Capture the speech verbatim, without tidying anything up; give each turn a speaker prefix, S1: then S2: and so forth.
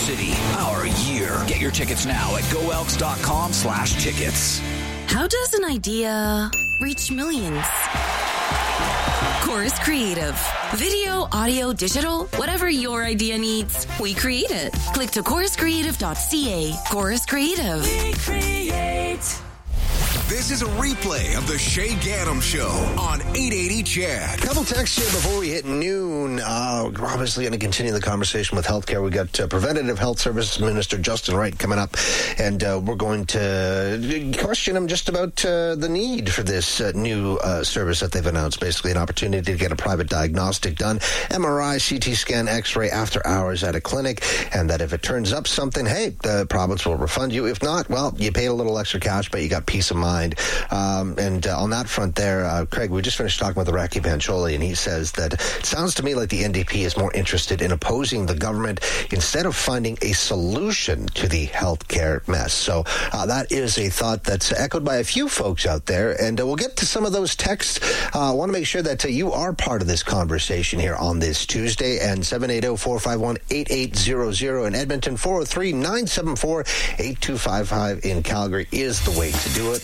S1: City, our year. Get your tickets now at goelks.com slash tickets.
S2: How does an idea reach millions? Chorus Creative. Video, audio, digital, whatever your idea needs, we create it. Click to chorus creative dot c a. Chorus Creative.
S1: We create.
S3: This is a replay of the Shay Gaddam Show on eight eighty C H E D.
S4: Couple texts here before we hit noon. Uh, we're obviously going to continue the conversation with healthcare. We got uh, Preventative Health Services Minister Justin Wright coming up, and uh, we're going to question him just about uh, the need for this uh, new uh, service that they've announced. Basically, an opportunity to get a private diagnostic done, M R I, C T scan, X-ray after hours at a clinic, and that if it turns up something, hey, the province will refund you. If not, well, you paid a little extra cash, but you got peace of mind. Um, and uh, on that front there, uh, Craig, we just finished talking with Iraqi Pancholi, and he says that it sounds to me like the N D P is more interested in opposing the government instead of finding a solution to the healthcare mess. So uh, that is a thought that's echoed by a few folks out there, and uh, we'll get to some of those texts. I uh, want to make sure that uh, you are part of this conversation here on this Tuesday, and seven eight zero, four five one, eight eight zero zero in Edmonton, four oh three, nine seven four, eight two five five in Calgary is the way to do it.